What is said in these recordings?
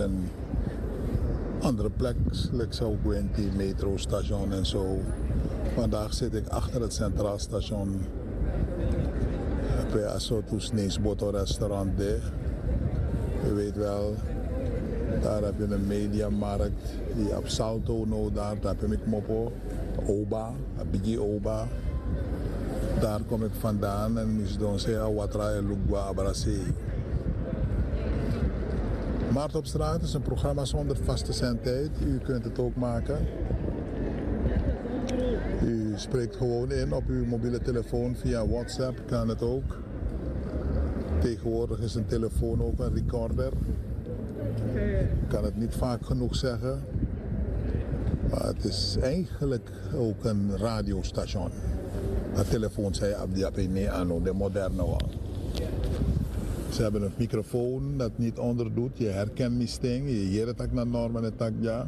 een andere plek. Ik zou die metrostation en zo. Vandaag zit ik achter het Centraal Station. Bij Asotus Neesboto restaurant daar. Je weet wel, daar heb je een mediamarkt. Die op Salto nou daar heb je met Mopo. Oba, Bigi Oba. Daar kom ik vandaan en misdon zei Watra en Lugwa Abrase. Maart op straat is een programma zonder vaste zendtijd. U kunt het ook maken. U spreekt gewoon in op uw mobiele telefoon via WhatsApp, kan het ook. Tegenwoordig is een telefoon ook een recorder. Ik kan het niet vaak genoeg zeggen. Maar het is eigenlijk ook een radiostation. De telefoon zei Abdi nee aan de moderne one. Ze hebben een microfoon dat niet onderdoet. Je herkent misting. Je hoort het naar normen en tak ja.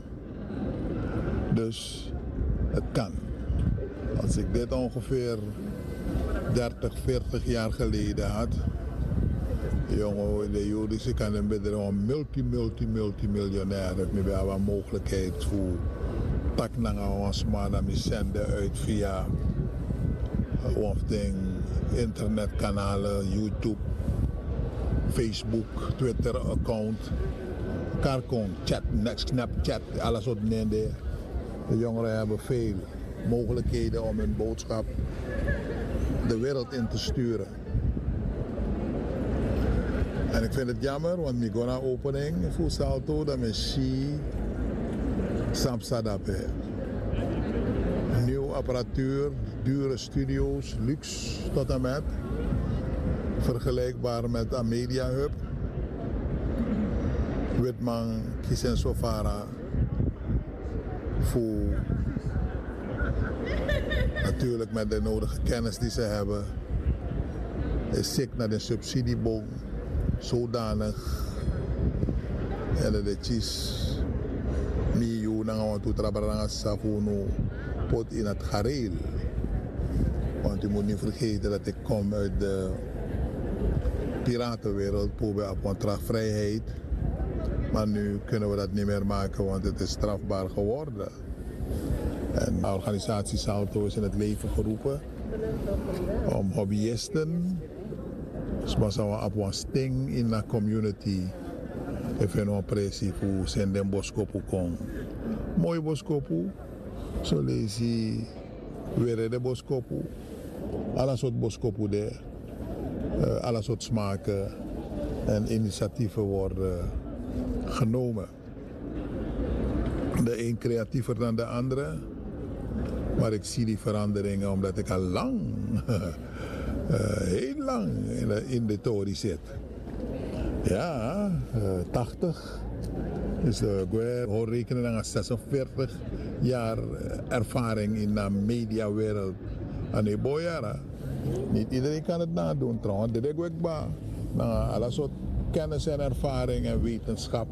Dus het kan. Als ik dit ongeveer 30, 40 jaar geleden had. Jongen, de Joodse kan een bedrijf multimiljonair. Dat we hebben een mogelijkheid voor tak naar ons maar dan zenden uit via of internetkanalen, YouTube, Facebook, Twitter account, Karkon, chat, Snapchat, alles wat neemt. De jongeren hebben veel mogelijkheden om hun boodschap de wereld in te sturen. En ik vind het jammer, want ik ga naar opening voor Salto, dat we zien Samsadape. Nieuwe apparatuur, dure studio's, luxe tot en met. Vergelijkbaar met een Media Hub. Witman, Kisen Sofara. Voor natuurlijk met de nodige kennis die ze hebben. Is ik naar de subsidieboom. Zodanig. En de cheese. Miyu nang toe trabaranga safuno pot in het gareel. Want je moet niet vergeten dat ik kom uit de piratenwereld, probeer op contravrijheid. Maar nu kunnen we dat niet meer maken, want het is strafbaar geworden. En de organisatie Salto is in het leven geroepen om hobbyisten, zoals we op een sting in de community, even een pressie voor zijn boskopu kon. Mooi boskopu, zo lees je weer de boskopu, alle soort boskopu daar, alle soort smaken en initiatieven worden genomen. De een creatiever dan de andere, maar ik zie die veranderingen omdat ik al lang, heel lang in de tory zit. Ja, 80. Dus ik hoor rekenen aan 46 jaar ervaring in de mediawereld. En die boyara. Niet iedereen kan het nadoen trouwens. Dat ik ook bij. Alle soort kennis en ervaring en wetenschap.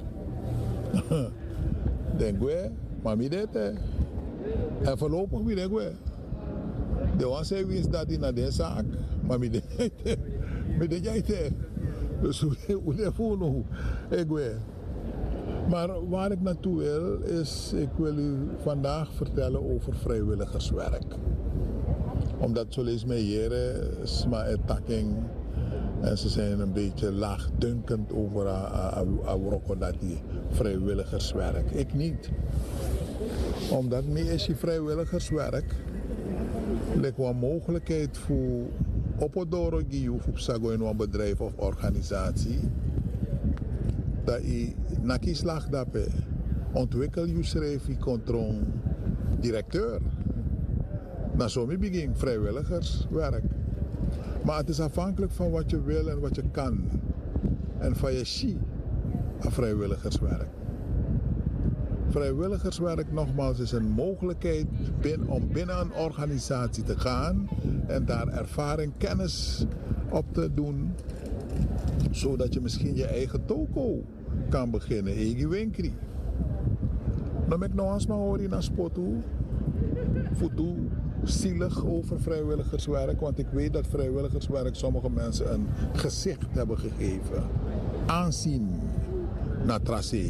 Denk we, maar wie deed het? En voorlopig wie denk we. De one zei wie is dat in de zaak, maar wie deed het? Wie deed jij het? Dus hoe de voelen, ik weet. Maar waar ik naartoe wil is, ik wil u vandaag vertellen over vrijwilligerswerk. Omdat zo lees mij hier is maar attacking en ze zijn een beetje laagdunkend over dat vrijwilligerswerk. Ik niet. Omdat mij is die vrijwilligerswerk lijkt wel een mogelijkheid voor opodoro of op een bedrijf of organisatie dat je na kieslag daarbij ontwikkel je schrijf je controle directeur. Na zo begin vrijwilligerswerk. Maar het is afhankelijk van wat je wil en wat je kan. En van je zie aan vrijwilligerswerk. Vrijwilligerswerk nogmaals is een mogelijkheid om binnen een organisatie te gaan en daar ervaring, kennis op te doen, zodat je misschien je eigen toko kan beginnen, eigen winkel. Dan ben ik nog eens maar hoor in een spot toe, voedoe zielig over vrijwilligerswerk, want ik weet dat vrijwilligerswerk sommige mensen een gezicht hebben gegeven, aanzien naar tracé.